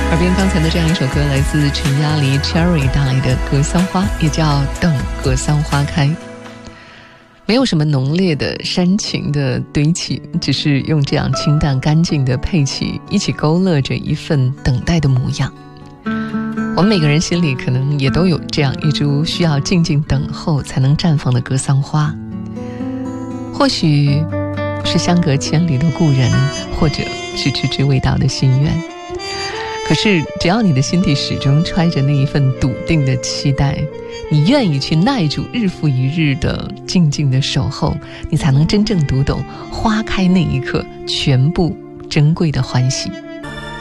耳边刚才的这样一首歌来自陈嘉黎 Cherry 带来的《格桑花》，也叫等格桑花开。没有什么浓烈的煽情的堆砌，只是用这样清淡干净的配器一起勾勒着一份等待的模样。我们每个人心里可能也都有这样一株需要静静等候才能绽放的格桑花，或许是相隔千里的故人，或者是迟迟未到的心愿。可是只要你的心底始终揣着那一份笃定的期待，你愿意去耐住日复一日的静静的守候，你才能真正读懂花开那一刻全部珍贵的欢喜。